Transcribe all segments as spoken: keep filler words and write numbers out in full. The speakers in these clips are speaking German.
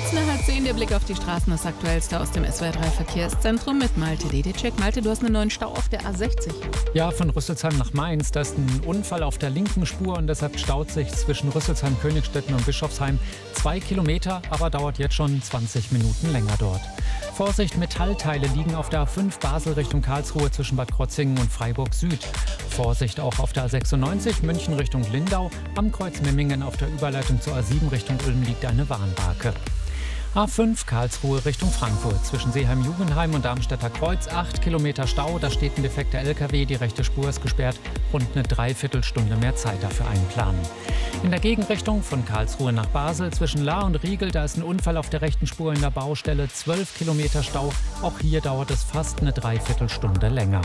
kurz nach halb zehn der Blick auf die Straßen, das Aktuellste aus dem S W R drei Verkehrszentrum mit Malte Dedicek. Malte, du hast einen neuen Stau auf der A sechzig. Ja, von Rüsselsheim nach Mainz. Da ist ein Unfall auf der linken Spur und deshalb staut sich zwischen Rüsselsheim, Königstetten und Bischofsheim zwei Kilometer, aber dauert jetzt schon zwanzig Minuten länger dort. Vorsicht, Metallteile liegen auf der A fünf Basel Richtung Karlsruhe zwischen Bad Krotzingen und Freiburg Süd. Vorsicht auch auf der A sechsundneunzig München Richtung Lindau. Am Kreuz Memmingen auf der Überleitung zur A sieben Richtung Ulm liegt eine Warnbarke. A fünf Karlsruhe Richtung Frankfurt. Zwischen Seeheim-Jugendheim und Darmstädter Kreuz acht Kilometer Stau. Da steht ein defekter L K W, die rechte Spur ist gesperrt. Rund eine Dreiviertelstunde mehr Zeit dafür einplanen. In der Gegenrichtung von Karlsruhe nach Basel zwischen Lahr und Riegel, da ist ein Unfall auf der rechten Spur in der Baustelle. zwölf Kilometer Stau. Auch hier dauert es fast eine Dreiviertelstunde länger.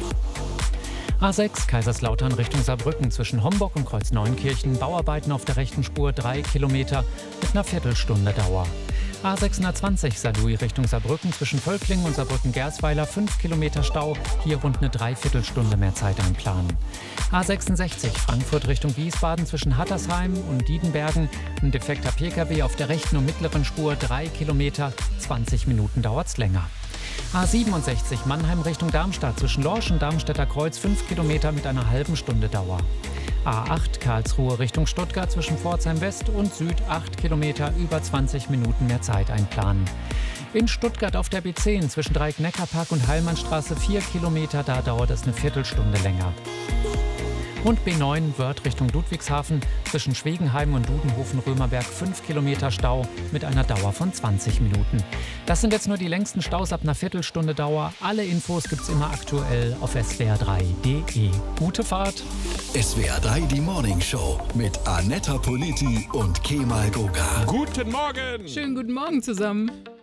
A sechs Kaiserslautern Richtung Saarbrücken zwischen Homburg und Kreuzneunkirchen. Bauarbeiten auf der rechten Spur drei Kilometer mit einer Viertelstunde Dauer. A sechshundertzwanzig Saarlouis Richtung Saarbrücken zwischen Völklingen und Saarbrücken-Gersweiler fünf Kilometer Stau. Hier rund eine Dreiviertelstunde mehr Zeit einplanen. A sechsundsechzig Frankfurt Richtung Wiesbaden zwischen Hattersheim und Diedenbergen. Ein defekter P K W auf der rechten und mittleren Spur drei Kilometer. zwanzig Minuten dauert's länger. A siebenundsechzig Mannheim Richtung Darmstadt zwischen Lorsch und Darmstädter Kreuz fünf Kilometer mit einer halben Stunde Dauer. A acht Karlsruhe Richtung Stuttgart zwischen Pforzheim West und Süd acht Kilometer, über zwanzig Minuten mehr Zeit einplanen. In Stuttgart auf der B zehn zwischen Dreieck-Neckarpark und Heilmannstraße vier Kilometer, da dauert es eine Viertelstunde länger. Und B neun Wörth Richtung Ludwigshafen zwischen Schwegenheim und Dudenhofen-Römerberg fünf Kilometer Stau mit einer Dauer von zwanzig Minuten. Das sind jetzt nur die längsten Staus ab einer Viertelstunde Dauer. Alle Infos gibt's immer aktuell auf S W R drei punkt de. Gute Fahrt! S W R drei, die Morning Show mit Anetta Politi und Kemal Goga. Guten Morgen! Schönen guten Morgen zusammen.